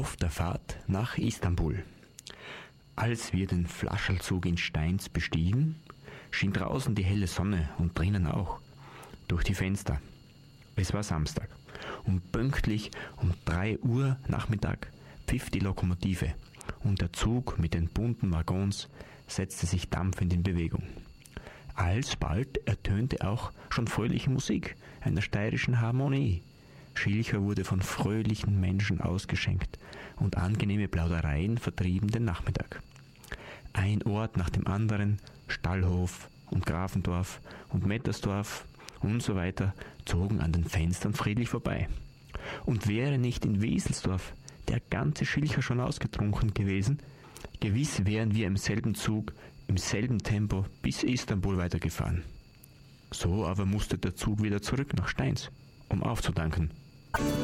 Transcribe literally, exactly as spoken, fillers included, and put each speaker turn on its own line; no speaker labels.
Auf der Fahrt nach Istanbul. Als wir den Flaschelzug in Stainz bestiegen, schien draußen die helle Sonne und drinnen auch, durch die Fenster. Es war Samstag und pünktlich um drei Uhr Nachmittag pfiff die Lokomotive und der Zug mit den bunten Waggons setzte sich dampfend in Bewegung. Alsbald ertönte auch schon fröhliche Musik einer steirischen Harmonie. Schilcher wurde von fröhlichen Menschen ausgeschenkt und angenehme Plaudereien vertrieben den Nachmittag. Ein Ort nach dem anderen, Stallhof und Grafendorf und Mettersdorf und so weiter, zogen an den Fenstern friedlich vorbei. Und wäre nicht in Weselsdorf der ganze Schilcher schon ausgetrunken gewesen, gewiss wären wir im selben Zug, im selben Tempo bis Istanbul weitergefahren. So aber musste der Zug wieder zurück nach Stainz, um aufzutanken.